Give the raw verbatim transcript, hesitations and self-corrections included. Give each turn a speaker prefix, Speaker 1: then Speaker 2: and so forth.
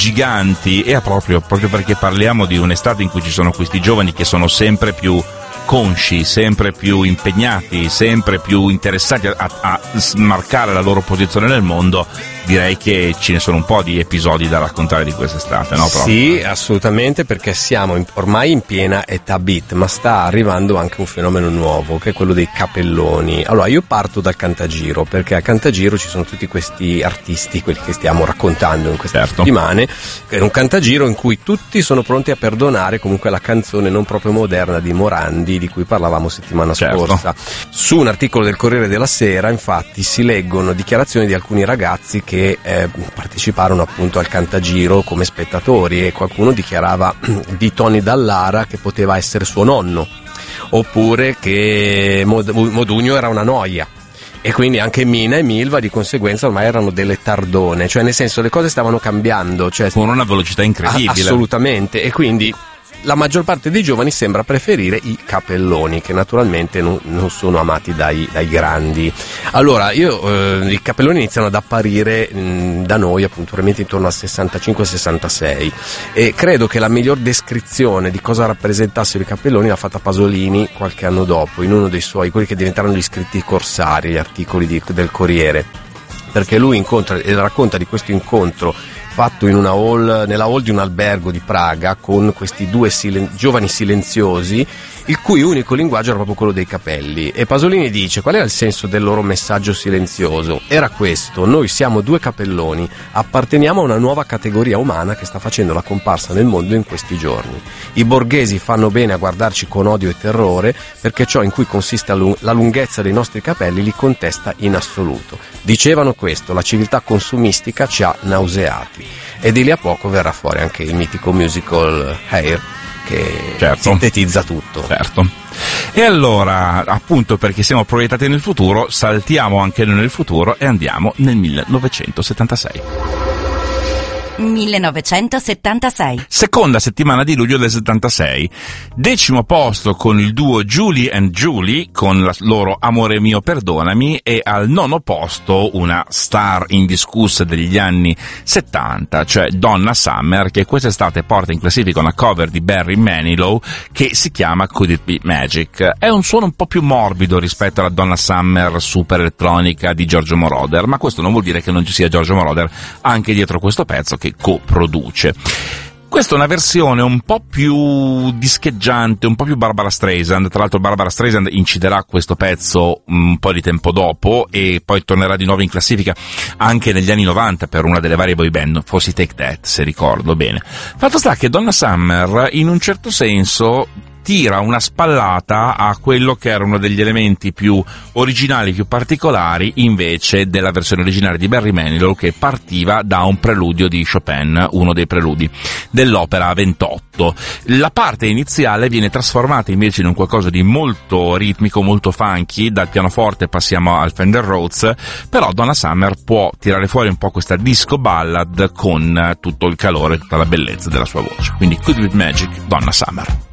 Speaker 1: giganti, è proprio, proprio perché parliamo di un'estate in cui ci sono questi giovani che sono sempre più consci, sempre più impegnati, sempre più interessati a, a smarcare la loro posizione nel mondo. Direi che ce ne sono un po' di episodi da raccontare di quest'estate, no? Proprio.
Speaker 2: Sì, assolutamente, perché siamo in, ormai in piena età beat, ma sta arrivando anche un fenomeno nuovo, che è quello dei capelloni. Allora, io parto dal Cantagiro, perché a Cantagiro ci sono tutti questi artisti, quelli che stiamo raccontando in queste
Speaker 1: certo.
Speaker 2: settimane. È un Cantagiro in cui tutti sono pronti a perdonare comunque la canzone non proprio moderna di Morandi, di cui parlavamo settimana
Speaker 1: certo.
Speaker 2: scorsa. Su un articolo del Corriere della Sera, infatti, si leggono dichiarazioni di alcuni ragazzi che eh, parteciparono appunto al Cantagiro come spettatori, e qualcuno dichiarava di Tony Dallara che poteva essere suo nonno, oppure che Mod- Modugno era una noia. E quindi anche Mina e Milva di conseguenza ormai erano delle tardone, cioè nel senso le cose stavano cambiando, cioè
Speaker 1: con una velocità incredibile.
Speaker 2: Assolutamente, e quindi la maggior parte dei giovani sembra preferire i capelloni, che naturalmente non, non sono amati dai, dai grandi. Allora, io eh, i capelloni iniziano ad apparire mh, da noi appunto probabilmente intorno al sessantacinque sessantasei, e credo che la miglior descrizione di cosa rappresentassero i capelloni l'ha fatta Pasolini qualche anno dopo, in uno dei suoi, quelli che diventarono gli scritti corsari, gli articoli di, del Corriere, perché lui incontra e racconta di questo incontro fatto in una hall, nella hall di un albergo di Praga, con questi due silen- giovani silenziosi, il cui unico linguaggio era proprio quello dei capelli. E Pasolini dice: qual era il senso del loro messaggio silenzioso? Era questo: noi siamo due capelloni, apparteniamo a una nuova categoria umana che sta facendo la comparsa nel mondo in questi giorni. I borghesi fanno bene a guardarci con odio e terrore, perché ciò in cui consiste la lunghezza dei nostri capelli li contesta in assoluto. Dicevano questo: la civiltà consumistica ci ha nauseati. E di lì a poco verrà fuori anche il mitico musical Hair, che
Speaker 1: certo.
Speaker 2: sintetizza tutto.
Speaker 1: Certo. E allora, appunto perché siamo proiettati nel futuro, saltiamo anche noi nel futuro e andiamo nel millenovecentosettantasei.
Speaker 3: millenovecentosettantasei.
Speaker 1: Seconda settimana di luglio del settantasei. Decimo posto con il duo Julie and Julie con la loro Amore mio perdonami, e al nono posto una star indiscussa degli anni settanta, cioè Donna Summer, che quest'estate porta in classifica una cover di Barry Manilow che si chiama Could It Be Magic. È un suono un po' più morbido rispetto alla Donna Summer super elettronica di Giorgio Moroder, ma questo non vuol dire che non ci sia Giorgio Moroder anche dietro questo pezzo che coproduce. Questa è una versione un po' più discheggiante, un po' più Barbara Streisand. Tra l'altro Barbara Streisand inciderà questo pezzo un po' di tempo dopo e poi tornerà di nuovo in classifica anche negli anni novanta per una delle varie boy band, forse Take That, se ricordo bene. Fatto sta che Donna Summer in un certo senso tira una spallata a quello che era uno degli elementi più originali, più particolari invece della versione originale di Barry Manilow, che partiva da un preludio di Chopin, uno dei preludi dell'opera ventotto. La parte iniziale viene trasformata invece in un qualcosa di molto ritmico, molto funky. Dal pianoforte passiamo al Fender Rhodes, però Donna Summer può tirare fuori un po' questa disco ballad con tutto il calore, tutta la bellezza della sua voce. Quindi Could It Be Magic, Donna Summer.